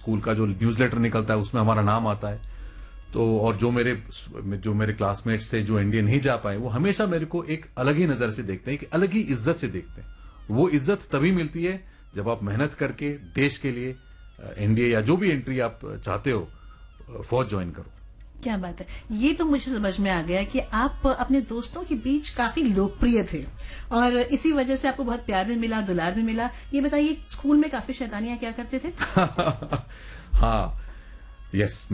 School का जो newsletter निकलता है उसमें हमारा नाम आता है। तो और जो मेरे क्लासमेट्स थे जो एनडीए नहीं जा पाए, वो हमेशा मेरे को एक अलग ही नजर से देखते हैं, एक अलग ही इज्जत से देखते हैं। वो इज्जत तभी मिलती है जब आप मेहनत करके देश के लिए एनडीए या जो भी एंट्री आप चाहते हो फौज ज्वाइन करो। क्या बात है, ये तो मुझे समझ में आ गया कि आप अपने दोस्तों के बीच काफी लोकप्रिय थे और इसी वजह से आपको बहुत प्यार भी मिला, दुलार भी मिला। ये बताइए, स्कूल में काफी शैतानियां क्या करते थे? हाँ, यस।